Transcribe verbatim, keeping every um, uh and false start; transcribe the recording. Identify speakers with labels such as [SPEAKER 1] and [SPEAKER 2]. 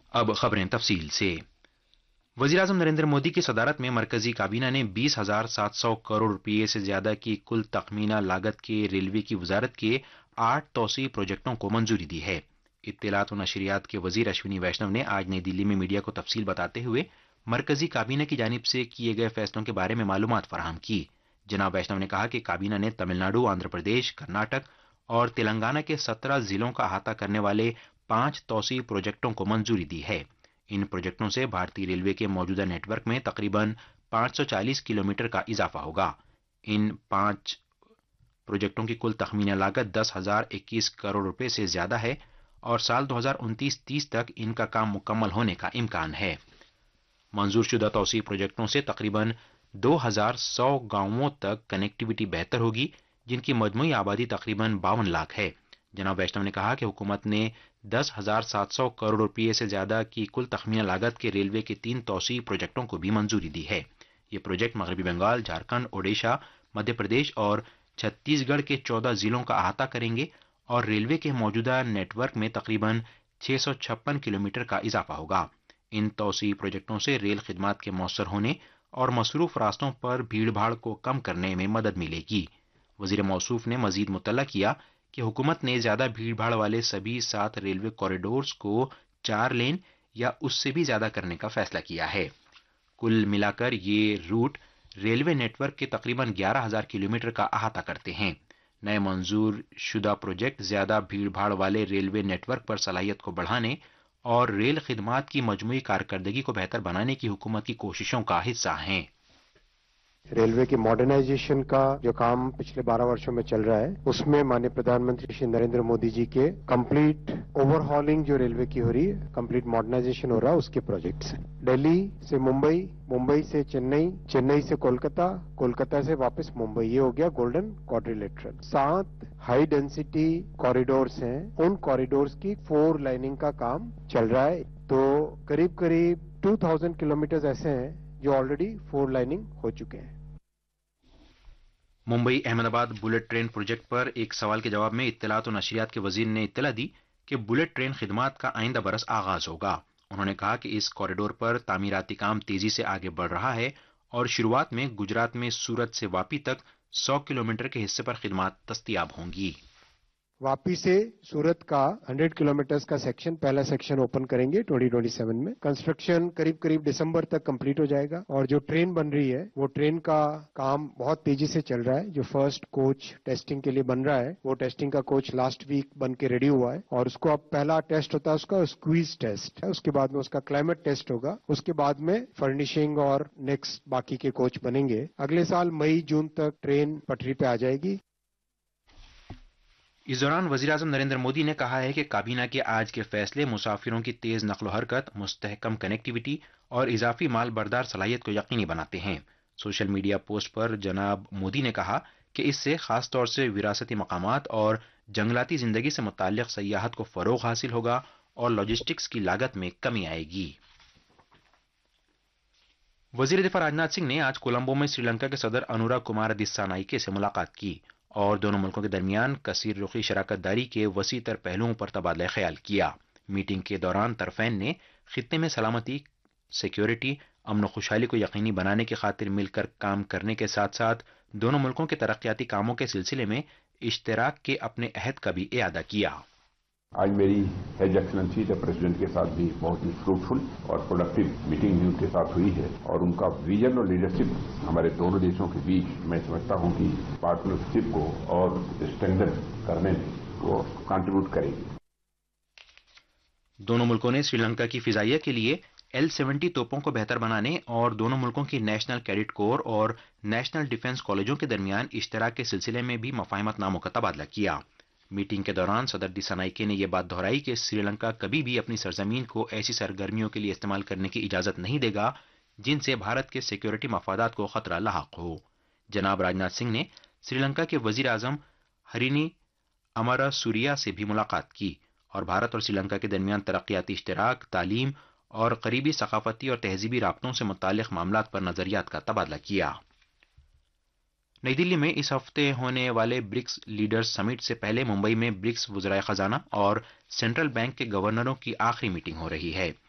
[SPEAKER 1] اب خبریں تفصیل سے۔ وزیر اعظم نریندر مودی کی صدارت میں مرکزی کابینہ نے بیس ہزار سات سو کروڑ روپے سے زیادہ کی کل تخمینہ لاگت کے ریلوے کی وزارت کے آٹھ توسیعی پروجیکٹوں کو منظوری دی ہے۔ اطلاعات و نشریات کے وزیر اشونی ویشنو نے آج نئی دلی میں میڈیا کو تفصیل بتاتے ہوئے مرکزی کابینہ کی جانب سے کیے گئے فیصلوں کے بارے میں معلومات فراہم کی۔ جناب ویشنو نے کہا کہ کابینہ نے تمل ناڈو، آندھرا پردیش، کرناٹک اور تلنگانہ کے سترہ ضلعوں کا احاطہ کرنے والے پانچ توسیعی پروجیکٹوں کو منظوری دی ہے۔ ان پروجیکٹوں سے بھارتی ریلوے کے موجودہ نیٹ ورک میں تقریباً پانچ سو چالیس کلومیٹر کا اضافہ ہوگا۔ ان پانچ پروجیکٹوں کی کل تخمینہ لاگت دس ہزار اکیس کروڑ روپے سے زیادہ ہے اور سال دو ہزار انتیس تیس تک ان کا کام مکمل ہونے کا امکان ہے۔ منظور شدہ توسیعی پروجیکٹوں سے تقریباً دو ہزار سو گاؤں تک کنیکٹیویٹی بہتر ہوگی، جن کی مجموعی آبادی تقریباً باون لاکھ ہے۔ جناب ویشنو نے کہا کہ حکومت نے دس ہزار سات سو کروڑ روپے سے زیادہ کی کل تخمینہ لاگت کے ریلوے کے تین توسیعی پروجیکٹوں کو بھی منظوری دی ہے۔ یہ پروجیکٹ مغربی بنگال، جھارکھنڈ، اوڈیشہ، مدھیہ پردیش اور چھتیس گڑھ کے چودہ ضلعوں کا احاطہ کریں گے اور ریلوے کے موجودہ نیٹ ورک میں تقریباً چھ سو چھپن کلومیٹر کا اضافہ ہوگا۔ ان توسیعی پروجیکٹوں سے ریل خدمات کے مؤثر ہونے اور مصروف راستوں پر بھیڑ بھاڑ کو کم کرنے میں مدد ملے گی۔ وزیر موصوف نے مزید مطلع کیا کہ حکومت نے زیادہ بھیڑ بھاڑ والے سبھی سات ریلوے کوریڈورز کو چار لین یا اس سے بھی زیادہ کرنے کا فیصلہ کیا ہے۔ کل ملا کر یہ روٹ ریلوے نیٹ ورک کے تقریباً گیارہ ہزار کلومیٹر کا احاطہ کرتے ہیں۔ نئے منظور شدہ پروجیکٹ زیادہ بھیڑ بھاڑ والے ریلوے نیٹ ورک پر صلاحیت کو بڑھانے اور ریل خدمات کی مجموعی کارکردگی کو بہتر بنانے کی حکومت کی کوششوں کا حصہ ہیں۔
[SPEAKER 2] ریلوے کی ماڈرنائزیشن کا جو کام پچھلے بارہ ورشوں میں چل رہا ہے، اس میں مانیہ پردھان منتری شری نریندر مودی جی کے کمپلیٹ اوور ہالنگ جو ریلوے کی ہو رہی ہے، کمپلیٹ ماڈرنائزیشن ہو رہا ہے، اس کے پروجیکٹس ہیں۔ دہلی سے ممبئی، ممبئی سے چنئی، چنئی سے کولکتہ، کولکتہ سے واپس ممبئی، یہ ہو گیا گولڈن کوادریلیٹرل۔ سات ہائی ڈینسٹی کوریڈورز ہیں، ان کوریڈورز کی فور لائننگ کا کام چل رہا ہے، تو قریب قریب ٹو تھاؤزینڈ کلومیٹر ایسے ہیں جو آلریڈی فور لائننگ ہو چکے ہیں۔
[SPEAKER 1] ممبئی احمد آباد بلٹ ٹرین پروجیکٹ پر ایک سوال کے جواب میں اطلاعات و نشریات کے وزیر نے اطلاع دی کہ بلٹ ٹرین خدمات کا آئندہ برس آغاز ہوگا۔ انہوں نے کہا کہ اس کوریڈور پر تعمیراتی کام تیزی سے آگے بڑھ رہا ہے اور شروعات میں گجرات میں سورت سے واپی تک سو کلومیٹر کے حصے پر خدمات دستیاب ہوں گی۔
[SPEAKER 2] واپی سے سورت کا ہنڈریڈ کلومیٹرز کا سیکشن، پہلا سیکشن اوپن کریں گے ٹوئنٹی ٹوئنٹی سیون میں۔ کنسٹرکشن قریب قریب دسمبر تک کمپلیٹ ہو جائے گا، اور جو ٹرین بن رہی ہے وہ ٹرین کا کام بہت تیزی سے چل رہا ہے۔ جو فرسٹ کوچ ٹیسٹنگ کے لیے بن رہا ہے، وہ ٹیسٹنگ کا کوچ لاسٹ ویک بن کے ریڈی ہوا ہے، اور اس کو اب پہلا ٹیسٹ ہوتا ہے اس کا اسکویز ٹیسٹ ہے، اس کے بعد میں اس کا کلائمیٹ ٹیسٹ ہوگا، اس کے بعد میں فرنیشنگ اور نیکسٹ باقی کے کوچ بنیں گے۔ اگلے سال مئی جون تک ٹرین پٹری پہ آ جائے گی۔
[SPEAKER 1] اس دوران وزیر اعظم نریندر مودی نے کہا ہے کہ کابینہ کے آج کے فیصلے مسافروں کی تیز نقل و حرکت، مستحکم کنیکٹیویٹی اور اضافی مال بردار صلاحیت کو یقینی بناتے ہیں۔ سوشل میڈیا پوسٹ پر جناب مودی نے کہا کہ اس سے خاص طور سے وراثتی مقامات اور جنگلاتی زندگی سے متعلق سیاحت کو فروغ حاصل ہوگا اور لاجسٹکس کی لاگت میں کمی آئے گی۔ وزیر دفاع راجناتھ سنگھ نے آج کولمبو میں سری لنکا کے صدر انوراگ کمار دسانائکے سے ملاقات کی اور دونوں ملکوں کے درمیان کثیر رخی شراکت داری کے وسیع تر پہلوؤں پر تبادلہ خیال کیا۔ میٹنگ کے دوران طرفین نے خطے میں سلامتی، سیکیورٹی، امن و خوشحالی کو یقینی بنانے کی خاطر مل کر کام کرنے کے ساتھ ساتھ دونوں ملکوں کے ترقیاتی کاموں کے سلسلے میں اشتراک کے اپنے عہد کا بھی اعادہ کیا۔
[SPEAKER 3] آج میری ہیز ایکسلنسی دا پریزیڈنٹ کے ساتھ بھی بہت ہی فروٹفل اور پروڈکٹیو میٹنگ بھی ان کے ساتھ ہوئی ہے، اور ان کا ویژن اور لیڈرشپ ہمارے دونوں دیشوں کے بیچ میں سمجھتا ہوں کہ پارٹنرشپ کو اور اسٹرینگتھن کرنے میں وہ کنٹریبیوٹ کرے گی۔
[SPEAKER 1] دونوں ملکوں نے سری لنکا کی فضائیہ کے لیے ایل سیونٹی توپوں کو بہتر بنانے اور دونوں ملکوں کی نیشنل کیڈٹ کور اور نیشنل ڈیفنس کالجوں کے درمیان اشتراک کے سلسلے میں بھی مفاہمت ناموں کا تبادلہ کیا۔ میٹنگ کے دوران صدر دسانائکے نے یہ بات دہرائی کہ سری لنکا کبھی بھی اپنی سرزمین کو ایسی سرگرمیوں کے لیے استعمال کرنے کی اجازت نہیں دے گا جن سے بھارت کے سیکیورٹی مفادات کو خطرہ لاحق ہو۔ جناب راجناتھ سنگھ نے سری لنکا کے وزیر اعظم ہرینی امارا سوریا سے بھی ملاقات کی اور بھارت اور سری لنکا کے درمیان ترقیاتی اشتراک، تعلیم اور قریبی ثقافتی اور تہذیبی رابطوں سے متعلق معاملات پر نظریات کا تبادلہ کیا۔ نئی دلی میں اس ہفتے ہونے والے برکس لیڈرز سمٹ سے پہلے ممبئی میں برکس وزرائے خزانہ اور سینٹرل بینک کے گورنروں کی آخری میٹنگ ہو رہی ہے۔